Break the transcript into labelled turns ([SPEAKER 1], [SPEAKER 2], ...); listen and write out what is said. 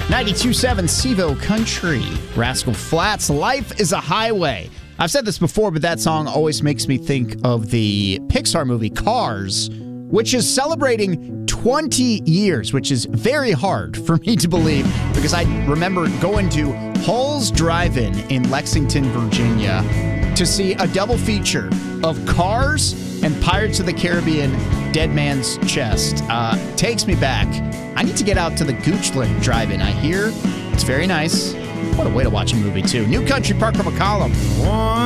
[SPEAKER 1] 92.7 Seville Country. Rascal Flatts, Life is a Highway. I've said this before, but that song always makes me think of the Pixar movie Cars, which is celebrating 20 years, which is very hard for me to believe because I remember going to Hull's Drive-In in Lexington, Virginia to see a double feature of Cars and Pirates of the Caribbean Dead Man's Chest. Takes me back. I need to get out to the Goochland Drive-In. I hear it's very nice. What a way to watch a movie, too. New Country, Parker McCollum.